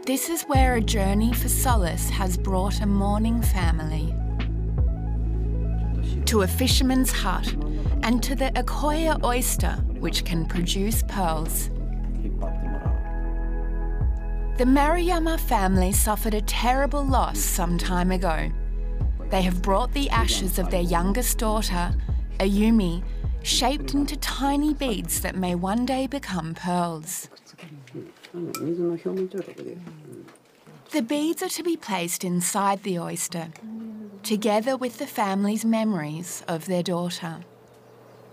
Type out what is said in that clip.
This is where a journey for solace has brought a mourning family. To a fisherman's hut and to the Akoya oyster, which can produce pearls. The Maruyama family suffered a terrible loss some time ago. They have brought the ashes of their youngest daughter, Ayumi, shaped into tiny beads that may one day become pearls. The beads are to be placed inside the oyster, together with the family's memories of their daughter.